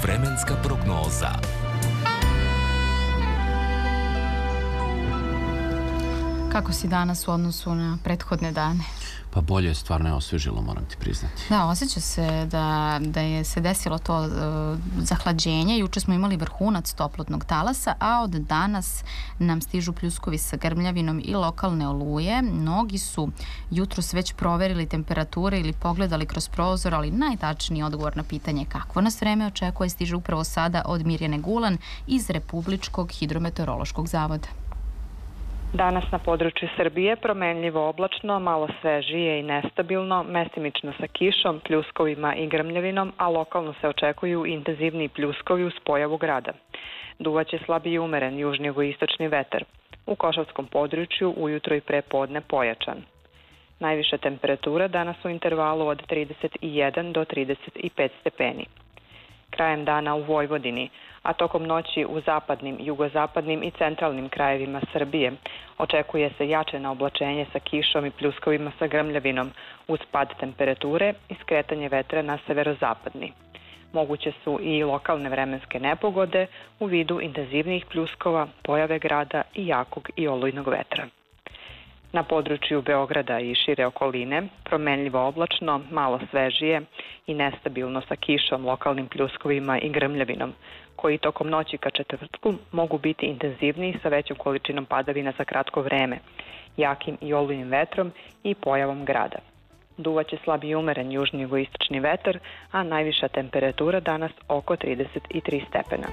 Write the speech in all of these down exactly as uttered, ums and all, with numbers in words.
Vremenska prognoza. Kako si danas u odnosu na prethodne dane? Pa bolje je, stvarno je osvežilo, moram ti priznati. Da, osjeća se da, da je se desilo to uh, zahlađenje. Juče smo imali vrhunac toplotnog talasa, a od danas nam stižu pljuskovi sa grmljavinom i lokalne oluje. Mnogi su jutros već proverili temperature ili pogledali kroz prozor, ali najtačniji odgovor na pitanje kakvo nas vreme očekuje stiže upravo sada od Mirjane Gulan iz Republičkog hidrometeorološkog zavoda. Danas na području Srbije promenljivo oblačno, malo svežije i nestabilno, mestimično sa kišom, pljuskovima i grmljavinom, a lokalno se očekuju intenzivniji pljuskovi uz pojavu grada. Duvaće slabiji umeren južni jugoistočni vetar. U Košavskom području ujutro i pre podne pojačan. Najviša temperatura danas u intervalu od trideset jedan do trideset pet stepeni. Krajem dana u Vojvodini, a tokom noći u zapadnim, jugozapadnim i centralnim krajevima Srbije očekuje se jačeno oblačenje sa kišom i pljuskovima sa grmljavinom uz pad temperature i skretanje vetra na severozapadni. Moguće su i lokalne vremenske nepogode u vidu intenzivnijih pljuskova, pojave grada i jakog i olujnog vetra. Na području Beograda i šire okoline promenljivo oblačno, malo svežije i nestabilno sa kišom, lokalnim pljuskovima i grmljavinom, koji tokom noći ka četvrtku mogu biti intenzivniji sa većom količinom padavina za kratko vreme, jakim i olujnim vetrom i pojavom grada. Duvaće slab i umeren južni jugoistočni vetar, a najviša temperatura danas oko trideset tri stepena.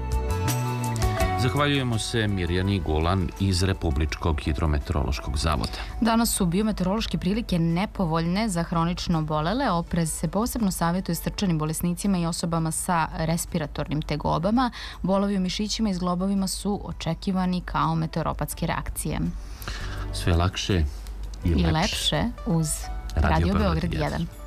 Zahvaljujemo se Mirjani Gulan iz Republičkog hidrometeorološkog zavoda. Danas su biometeorološke prilike nepovoljne za hronično bolele. Oprez se posebno savjetuje srčanim bolesnicima i osobama sa respiratornim tegobama. Bolovi u mišićima i zglobovima su očekivani kao meteoropatske reakcije. Sve lakše i, I lepše. lepše uz Radio, Radio Beograd jedan.